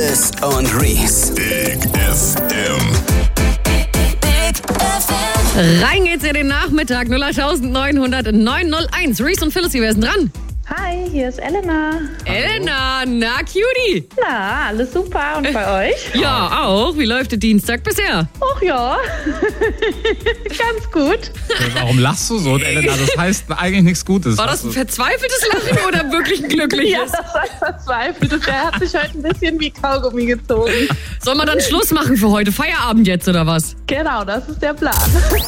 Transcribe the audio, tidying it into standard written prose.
Dennis und Reese. Big FM. Rein geht's in den Nachmittag. 08900 901. Reese und Phyllis, wer ist denn dran? Hi, hier ist Elena. Elena, na Cutie. Na, alles super. Und bei euch? Ja, auch. Wie läuft der Dienstag bisher? Ach ja, ganz gut. Warum lachst du so, Elena? Das heißt eigentlich nichts Gutes. War das ein verzweifeltes Lachen oder wirklich ein Ja, glückliches? das war verzweifelt. Der hat sich heute ein bisschen wie Kaugummi gezogen. Sollen wir dann Schluss machen für heute? Feierabend jetzt oder was? Genau, das ist der Plan.